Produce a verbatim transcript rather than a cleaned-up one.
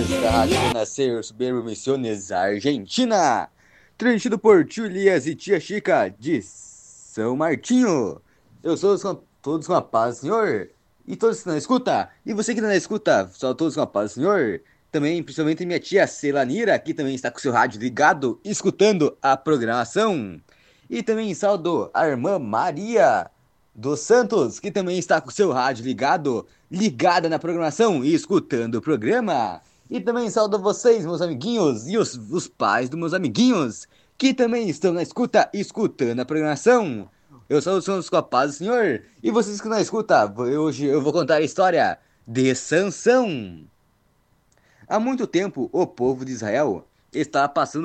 desde a rádio nascer soberbo Misiones, Argentina. Transmitido por tio Elias e tia Chica de São Martinho. Eu sou com, todos com a paz do Senhor. E todos que estão na escuta. E você que não na escuta, só todos com a paz do Senhor. Também, principalmente minha tia Celanira, que também está com seu rádio ligado, escutando a programação. E também saúdo a irmã Maria dos Santos, que também está com seu rádio ligado, ligada na programação e escutando o programa. E também saúdo vocês, meus amiguinhos, e os, os pais dos meus amiguinhos, que também estão na escuta, escutando a programação. Eu sou o Santos com a paz do Senhor, e vocês que não escutam, hoje eu vou contar a história de Sansão. Há muito tempo, o povo de Israel está passando